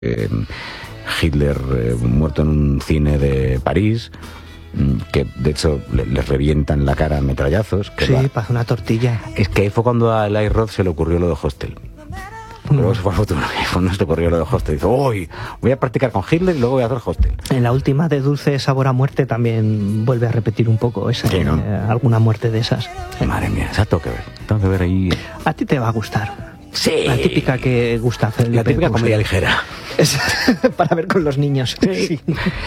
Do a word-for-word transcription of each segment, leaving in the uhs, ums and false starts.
Eh, Hitler eh, muerto en un cine de París, que de hecho le, le revientan la cara a metrallazos. Que sí, va, para una tortilla. Es que ahí fue cuando a Eli Roth se le ocurrió lo de Hostel. Luego se fue a futuro y cuando se le ocurrió lo de Hostel, dice, uy, voy a practicar con Hitler y luego voy a hacer Hostel. En la última de Dulce Sabor a Muerte también vuelve a repetir un poco esa, sí, ¿no? eh, alguna muerte de esas. Madre mía, esa tengo que ver. Tengo que ver ahí. A ti te va a gustar. Sí. La típica que gusta Felipe. La típica comedia ligera. Es para ver con los niños. Sí. Sí.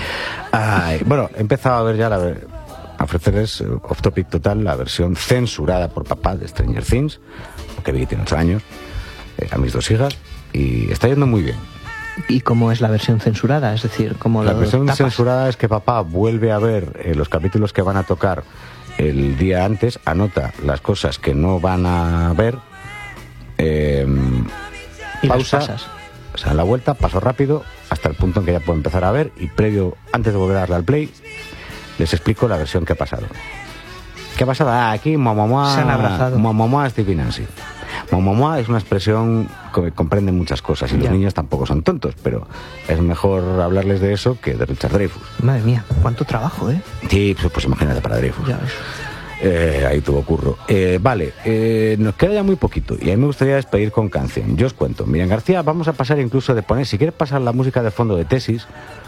Ay, bueno, he empezado a ver ya la, a ofrecerles uh, off topic total la versión censurada por papá de Stranger Things, porque Vicky tiene ocho años, eh, a mis dos hijas, y está yendo muy bien. ¿Y cómo es la versión censurada? Es decir, ¿cómo la lo versión tapas? censurada es que papá vuelve a ver eh, los capítulos que van a tocar el día antes, anota las cosas que no van a ver, eh, y pausa, las pasas. O sea, en la vuelta, paso rápido hasta el punto en que ya puedo empezar a ver, y previo, antes de volver a darle al play, les explico la versión que ha pasado. ¿Qué ha pasado? Ah, aquí mamá se han abrazado. Mamá Steve y Nancy. Mamá es una expresión que comprende muchas cosas y los ya. niños tampoco son tontos, pero es mejor hablarles de eso que de Richard Dreyfuss. Madre mía, cuánto trabajo, ¿eh? Sí, pues, pues imagínate para Dreyfuss. Ya ves. Eh, ahí tuvo curro. Eh, vale, eh, nos queda ya muy poquito y a mí me gustaría despedir con canción. Yo os cuento, Miriam García, vamos a pasar incluso de poner, si quieres pasar la música de fondo de Tesis,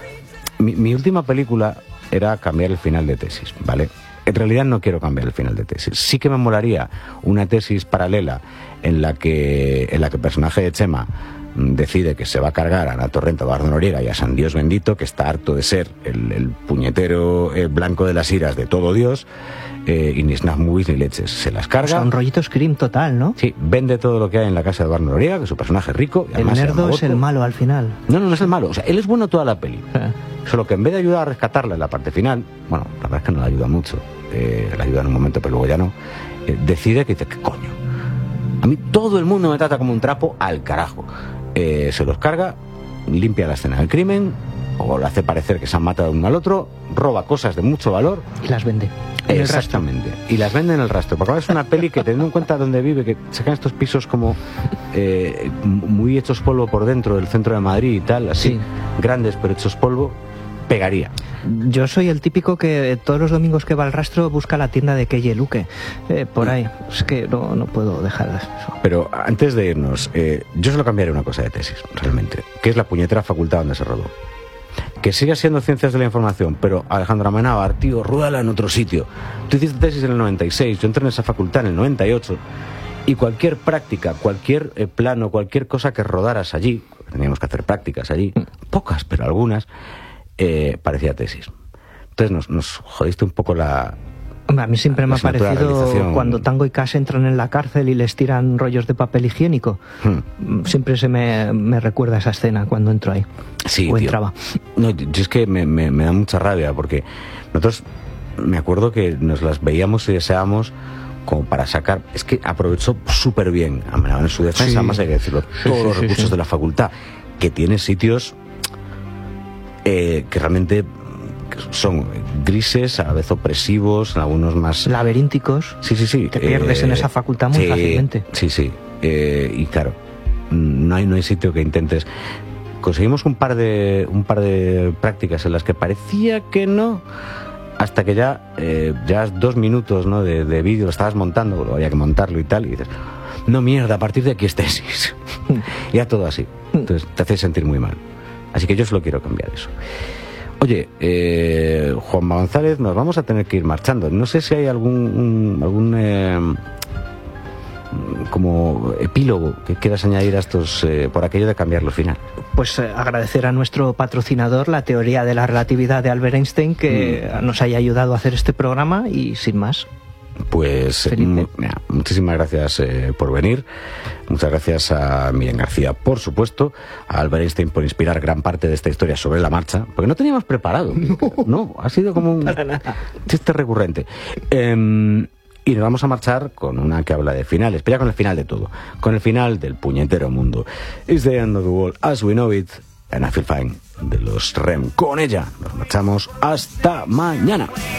mi, mi última película era cambiar el final de Tesis, ¿vale? En realidad no quiero cambiar el final de Tesis. Sí que me molaría una tesis paralela en la que, en la que el personaje de Chema decide que se va a cargar a Ana Torrent, a Eduardo Noriega y a San Dios bendito, que está harto de ser el, el puñetero el blanco de las iras de todo Dios, eh, y ni snap movies ni leches. Se las carga. O sea, un rollito Scream total, ¿no? Sí, vende todo lo que hay en la casa de Eduardo Noriega, que es su personaje rico. Y el nerdo es el malo al final. No, no, no es el malo. O sea, él es bueno toda la peli. Eh. Solo que en vez de ayudar a rescatarla en la parte final, bueno, la verdad es que no la ayuda mucho. Eh, la ayuda en un momento, pero luego ya no. Eh, decide que dice, ¿qué coño? A mí todo el mundo me trata como un trapo al carajo. Eh, se los carga, limpia la escena del crimen, o le hace parecer que se han matado uno al otro, roba cosas de mucho valor y las vende en exactamente, el y las vende en el rastro, porque ahora es una peli que, teniendo en cuenta dónde vive, que sacan estos pisos como eh, muy hechos polvo por dentro del centro de Madrid y tal, así, sí. Grandes pero hechos polvo, pegaría. Yo soy el típico que todos los domingos que va al rastro busca la tienda de Keye Luque, eh, por ahí. Es que no, no puedo dejar eso. Pero antes de irnos, eh, yo solo cambiaré una cosa de Tesis, realmente, que es la puñetera facultad donde se rodó. Que siga siendo ciencias de la información, pero Alejandro Amenábar, tío, rúdala en otro sitio. Tú hiciste tesis en el noventa y seis, yo entré en esa facultad en el noventa y ocho, y cualquier práctica, cualquier eh, plano, cualquier cosa que rodaras allí, teníamos que hacer prácticas allí, pocas, pero algunas, eh, parecía tesis. Entonces nos, nos jodiste un poco la... A mí siempre me ha parecido cuando Tango y Cash entran en la cárcel y les tiran rollos de papel higiénico. Hmm. Siempre se me, me recuerda esa escena cuando entro ahí. Sí, o tío. entraba. No, yo es que me, me, me da mucha rabia porque nosotros, me acuerdo que nos las veíamos y deseábamos como para sacar... Es que aprovechó súper bien, en su defensa, sí. Además hay que decirlo, todos sí, sí, los recursos sí, sí. de la facultad, que tiene sitios eh, que realmente... son grises, a la vez opresivos, algunos más... laberínticos. Sí, sí, sí. Te pierdes eh, en esa facultad muy sí, fácilmente. Sí, sí. Eh, y claro, no hay, no hay sitio que intentes... Conseguimos un par de un par de prácticas en las que parecía que no, hasta que ya, eh, ya dos minutos, ¿no? de, de vídeo lo estabas montando, luego había que montarlo y tal, y dices, no mierda, a partir de aquí es tesis. Ya todo así. Entonces te hace sentir muy mal. Así que yo solo quiero cambiar eso. Oye, eh, Juanma González, nos vamos a tener que ir marchando. No sé si hay algún un, algún eh, como epílogo que quieras añadir a estos eh, por aquello de cambiar los finales. Pues eh, agradecer a nuestro patrocinador la teoría de la relatividad de Albert Einstein que mm. nos haya ayudado a hacer este programa y sin más. Pues m- mira, muchísimas gracias eh, por venir. Muchas gracias a Miriam García, por supuesto, a Albert Einstein por inspirar gran parte de esta historia sobre la marcha, porque no teníamos preparado. No, no ha sido como un chiste recurrente. Eh, y nos vamos a marchar con una que habla de finales, pero ya con el final de todo, con el final del puñetero mundo. It's the end of the world as we know it, and I feel fine, de los R E M. Con ella nos marchamos hasta mañana.